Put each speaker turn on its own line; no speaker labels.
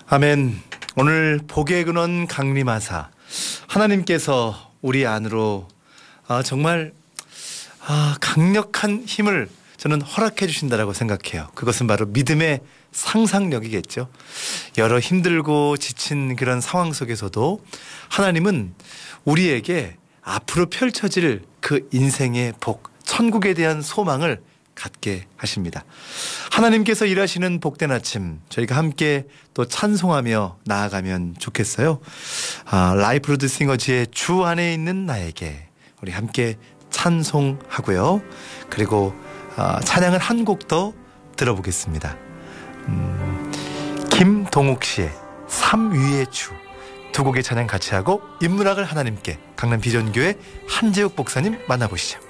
아멘. 오늘 복의 근원 강림하사 하나님께서 우리 안으로 정말 강력한 힘을 저는 허락해 주신다라고 생각해요. 그것은 바로 믿음의 상상력이겠죠. 여러 힘들고 지친 그런 상황 속에서도 하나님은 우리에게 앞으로 펼쳐질 그 인생의 복, 천국에 대한 소망을 갖게 하십니다. 하나님께서 일하시는 복된 아침, 저희가 함께 또 찬송하며 나아가면 좋겠어요. 라이프 로드 싱어즈의 주 안에 있는 나에게 우리 함께 찬송하고요. 그리고 찬양을 한 곡 더 들어보겠습니다. 김동욱 씨의 삶 위의 주, 두 곡의 찬양 같이 하고 인문학을 하나님께, 강남 비전교회 한재욱 목사님 만나보시죠.